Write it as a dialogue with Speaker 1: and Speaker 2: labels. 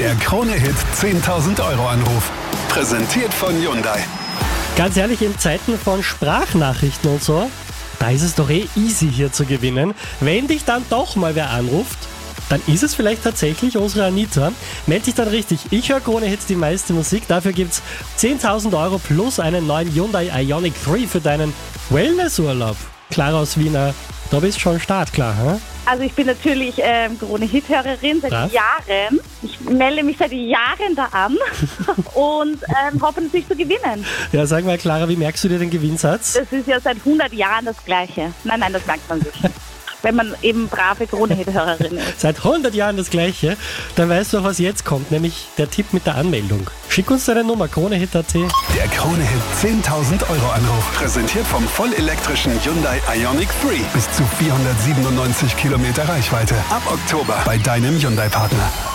Speaker 1: Der Krone-Hit 10.000 Euro Anruf. Präsentiert von Hyundai.
Speaker 2: Ganz ehrlich, in Zeiten von Sprachnachrichten und so, da ist es doch easy hier zu gewinnen. Wenn dich dann doch mal wer anruft, dann ist es vielleicht tatsächlich unsere Anita. Meld dich dann richtig. Ich höre Krone-Hits die meiste Musik. Dafür gibt's 10.000 Euro plus einen neuen Hyundai Ioniq 3 für deinen Wellnessurlaub. Clara aus Wiener, da bist schon startklar, hm?
Speaker 3: Also ich bin natürlich Krone-Hit-Hörerin seit Jahren. Ich melde mich seit Jahren da an und hoffe natürlich zu gewinnen.
Speaker 2: Ja, sag mal, Clara, wie merkst du dir den Gewinnsatz?
Speaker 3: Das ist ja seit 100 Jahren das Gleiche. Nein, das merkt man sich. Wenn man eben brave Krone-Hit-Hörerin ist.
Speaker 2: Seit 100 Jahren das Gleiche. Dann weißt du auch, was jetzt kommt, nämlich der Tipp mit der Anmeldung. Schick uns deine Nummer, kronehit.at.
Speaker 1: Der Krone-Hit 10.000 Euro Anruf. Präsentiert vom vollelektrischen Hyundai Ioniq 3. Bis zu 497 Kilometer Reichweite. Ab Oktober bei deinem Hyundai-Partner.